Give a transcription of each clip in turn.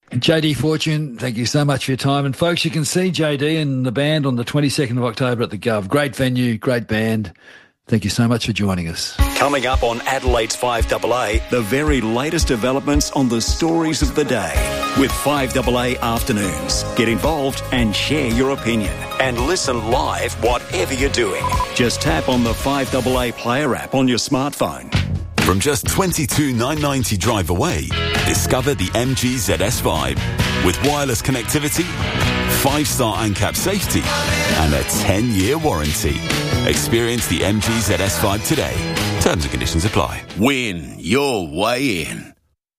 JD Fortune, thank you so much for your time. And folks, you can see JD and the band on the 22nd of October at the Gov. Great venue, great band. Thank you so much for joining us. Coming up on Adelaide's 5AA, the very latest developments on the stories of the day with 5AA Afternoons. Get involved and share your opinion. And listen live whatever you're doing. Just tap on the 5AA Player app on your smartphone. From just $22,990 drive away, discover the MG ZS5 with wireless connectivity, 5-star ANCAP safety and a 10-year warranty. Experience the MG ZS5 today. Terms and conditions apply. Win your way in.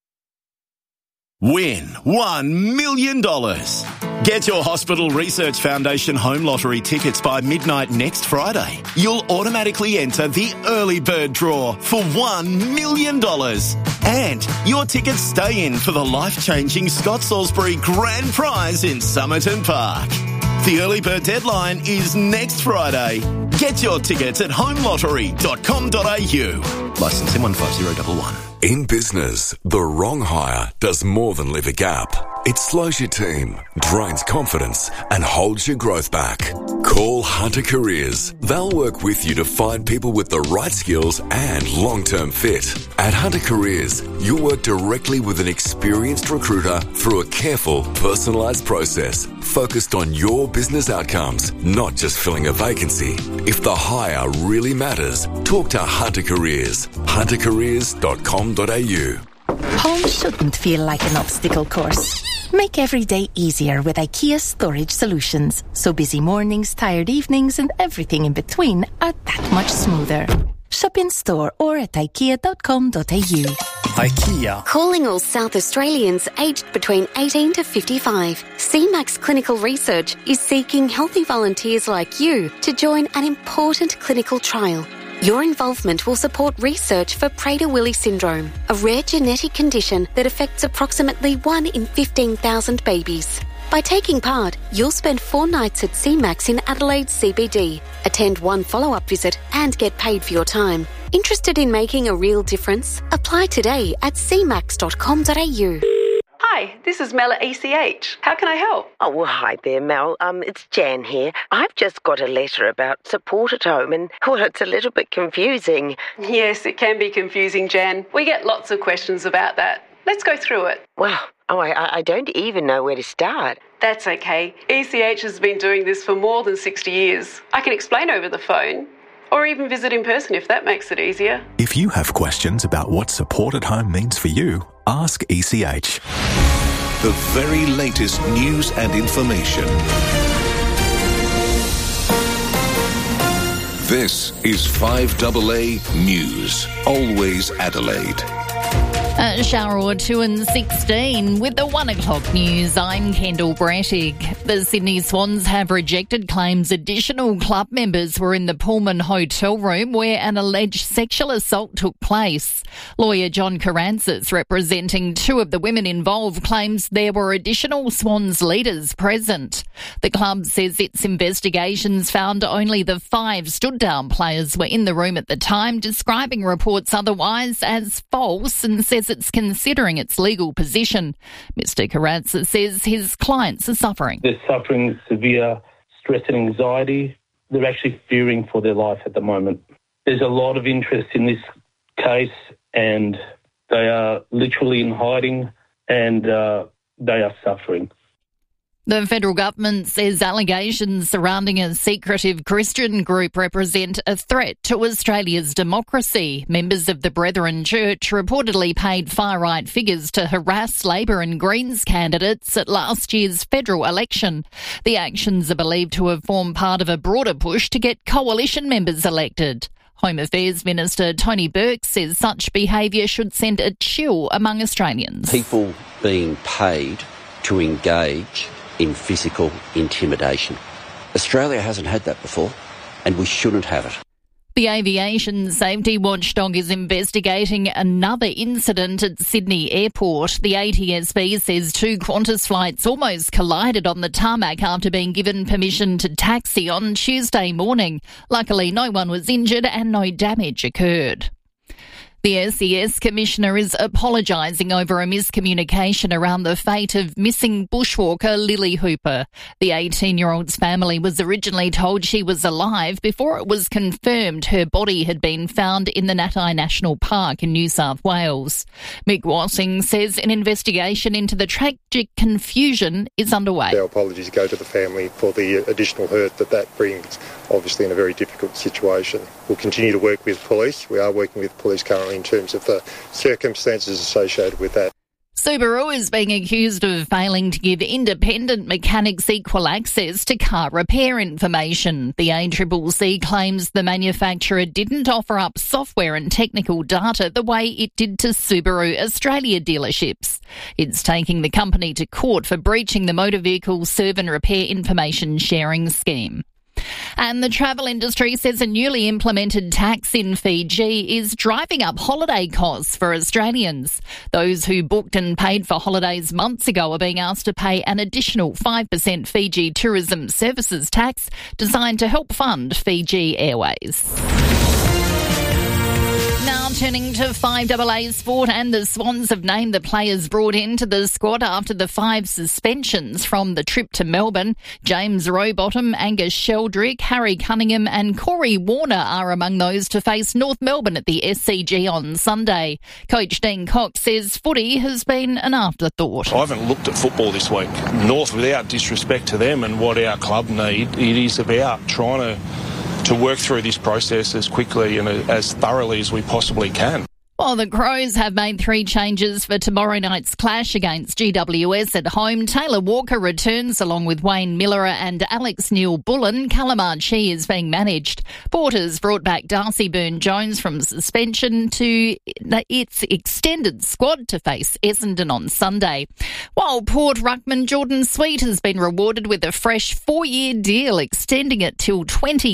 Win $1 million. Get your Hospital Research Foundation Home Lottery tickets by midnight next Friday. You'll automatically enter the early bird draw for $1 million. And your tickets stay in for the life-changing Scott Salisbury Grand Prize in Somerton Park. The early bird deadline is next Friday. Get your tickets at homelottery.com.au. Licence M15011. In business, the wrong hire does more than leave a gap. It slows your team, drains confidence, and holds your growth back. Call Hunter Careers. They'll work with you to find people with the right skills and long-term fit. At Hunter Careers, you'll work directly with an experienced recruiter through a careful, personalised process focused on your business outcomes, not just filling a vacancy. If the hire really matters, talk to Hunter Careers. huntercareers.com.au. Home shouldn't feel like an obstacle course. Make every day easier with IKEA Storage Solutions, so busy mornings, tired evenings and everything in between are that much smoother. Shop in store or at ikea.com.au. IKEA. Calling all South Australians aged between 18 to 55. CMAX Clinical Research is seeking healthy volunteers like you to join an important clinical trial. Your involvement will support research for Prader-Willi syndrome, a rare genetic condition that affects approximately 1 in 15,000 babies. By taking part, you'll spend 4 nights at CMAX in Adelaide CBD, attend 1 follow-up visit and get paid for your time. Interested in making a real difference? Apply today at cmax.com.au. Hi, this is Mel at ECH. How can I help? Oh, well, hi there, Mel. It's Jan here. I've just got a letter about support at home and, well, it's a little bit confusing. Yes, it can be confusing, Jan. We get lots of questions about that. Let's go through it. Well, I don't even know where to start. That's okay. ECH has been doing this for more than 60 years. I can explain over the phone. Or even visit in person if that makes it easier. If you have questions about what support at home means for you, ask ECH. The very latest news and information. This is 5AA News. Always Adelaide. A shower or two and 16. With the 1 o'clock news, I'm Kendall Brettig. The Sydney Swans have rejected claims additional club members were in the Pullman hotel room where an alleged sexual assault took place. Lawyer John Karantzis, representing 2 of the women involved, claims there were additional Swans leaders present. The club says its investigations found only the 5 stood-down players were in the room at the time, describing reports otherwise as false, and says it's considering its legal position. Mr. Karantzis says his clients are suffering. They're suffering severe stress and anxiety. They're actually fearing for their life at the moment. There's a lot of interest in this case and they are literally in hiding and they are suffering. The federal government says allegations surrounding a secretive Christian group represent a threat to Australia's democracy. Members of the Brethren Church reportedly paid far-right figures to harass Labor and Greens candidates at last year's federal election. The actions are believed to have formed part of a broader push to get coalition members elected. Home Affairs Minister Tony Burke says such behaviour should send a chill among Australians. People being paid to engage in physical intimidation. Australia hasn't had that before, and we shouldn't have it. The aviation safety watchdog is investigating another incident at Sydney Airport. The ATSB says 2 Qantas flights almost collided on the tarmac after being given permission to taxi on Tuesday morning. Luckily, no one was injured and no damage occurred. The SES Commissioner is apologising over a miscommunication around the fate of missing bushwalker Lily Hooper. The 18-year-old's family was originally told she was alive before it was confirmed her body had been found in the Natai National Park in New South Wales. Mick Wassing says an investigation into the tragic confusion is underway. Our apologies go to the family for the additional hurt that brings, obviously in a very difficult situation. We'll continue to work with police. We are working with police currently in terms of the circumstances associated with that. Subaru is being accused of failing to give independent mechanics equal access to car repair information. The ACCC claims the manufacturer didn't offer up software and technical data the way it did to Subaru Australia dealerships. It's taking the company to court for breaching the Motor Vehicle Serve and Repair Information Sharing Scheme. And the travel industry says a newly implemented tax in Fiji is driving up holiday costs for Australians. Those who booked and paid for holidays months ago are being asked to pay an additional 5% Fiji Tourism Services tax designed to help fund Fiji Airways. Now turning to 5AA sport, and the Swans have named the players brought into the squad after the 5 suspensions from the trip to Melbourne. James Rowbottom, Angus Sheldrick, Harry Cunningham and Corey Warner are among those to face North Melbourne at the SCG on Sunday. Coach Dean Cox says footy has been an afterthought. I haven't looked at football this week. North, without disrespect to them and what our club need, it is about trying to work through this process as quickly and as thoroughly as we possibly can. Well, the Crows have made 3 changes for tomorrow night's clash against GWS at home. Taylor Walker returns along with Wayne Miller and Alex Neil-Bullen. Callum Archie is being managed. Porter's brought back Darcy Byrne-Jones from suspension to its extended squad to face Essendon on Sunday. While Port ruckman Jordan Sweet has been rewarded with a fresh 4-year deal, extending it till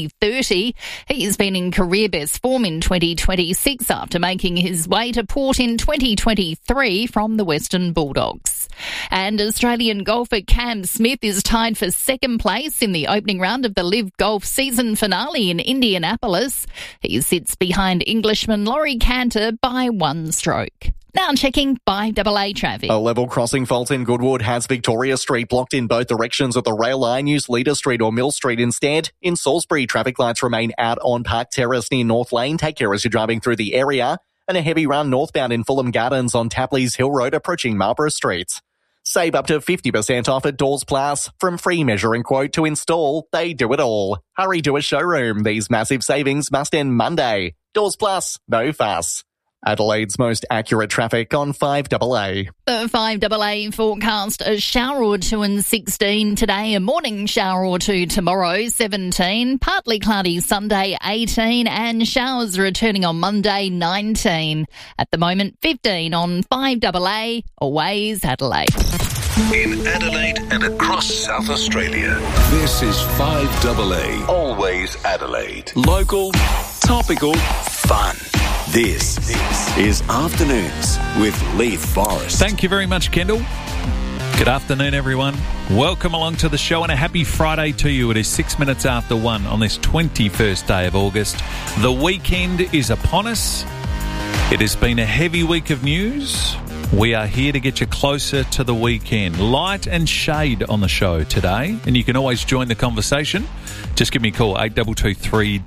2030. He's been in career best form in 2026 after making his way to Port in 2023 from the Western Bulldogs. And Australian golfer Cam Smith is tied for second place in the opening round of the Live Golf season finale in Indianapolis. He sits behind Englishman Laurie Cantor by 1 stroke. Now checking 5AA traffic. A level crossing fault in Goodwood has Victoria Street blocked in both directions of the rail line. Use Leader Street or Mill Street instead. In Salisbury, traffic lights remain out on Park Terrace near North Lane. Take care as you're driving through the area. And a heavy run northbound in Fulham Gardens on Tapley's Hill Road approaching Marlborough Street. Save up to 50% off at Dawes Plus. From free measure and quote to install, they do it all. Hurry to a showroom. These massive savings must end Monday. Dawes Plus, no fuss. Adelaide's most accurate traffic on 5AA. The 5AA forecast, a shower or 2 and 16 today, a morning shower or 2 tomorrow, 17, partly cloudy Sunday, 18, and showers returning on Monday, 19. At the moment, 15 on 5AA, always Adelaide. In Adelaide and across South Australia, this is 5AA, always Adelaide. Local, topical, fun. This is Afternoons with Leith Forrest. Thank you very much, Kendall. Good afternoon, everyone. Welcome along to the show and a happy Friday to you. It is 6 minutes after 1 on this 21st day of August. The weekend is upon us. It has been a heavy week of news. We are here to get you closer to the weekend. Light and shade on the show today, and you can always join the conversation. Just give me a call, 8223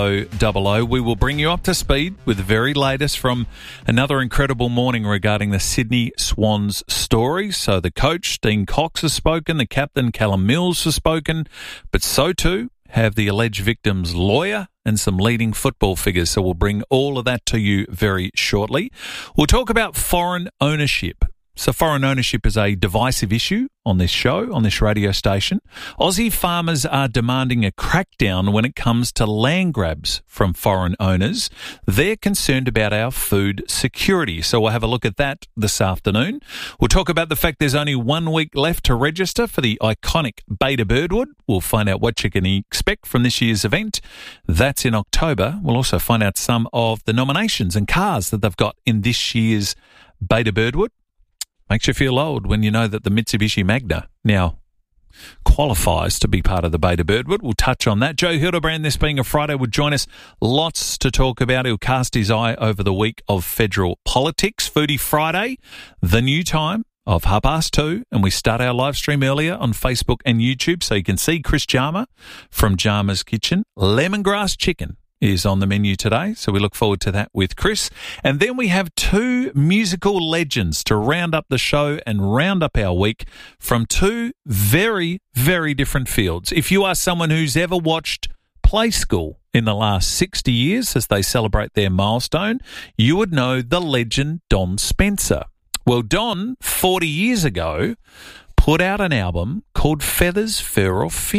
0000. We will bring you up to speed with the very latest from another incredible morning regarding the Sydney Swans story. So the coach, Dean Cox, has spoken, the captain, Callum Mills, has spoken, but so too have the alleged victim's lawyer and some leading football figures. So we'll bring all of that to you very shortly. We'll talk about foreign ownership. So foreign ownership is a divisive issue on this show, on this radio station. Aussie farmers are demanding a crackdown when it comes to land grabs from foreign owners. They're concerned about our food security. So we'll have a look at that this afternoon. We'll talk about the fact there's only 1 week left to register for the iconic Beta Birdwood. We'll find out what you can expect from this year's event. That's in October. We'll also find out some of the nominations and cars that they've got in this year's Beta Birdwood. Makes you feel old when you know that the Mitsubishi Magna now qualifies to be part of the Beta Birdwood. We'll touch on that. Joe Hildebrand, this being a Friday, would join us. Lots to talk about. He'll cast his eye over the week of federal politics. Foodie Friday, the new time of 2:30, and we start our live stream earlier on Facebook and YouTube, so you can see Chris Jarma from Jarma's Kitchen. Lemongrass chicken is on the menu today, so we look forward to that with Chris. And then we have two musical legends to round up the show and round up our week from two very, very different fields. If you are someone who's ever watched Play School in the last 60 years as they celebrate their milestone, you would know the legend Don Spencer. Well, Don, 40 years ago, put out an album called Feathers, Fur or Fin.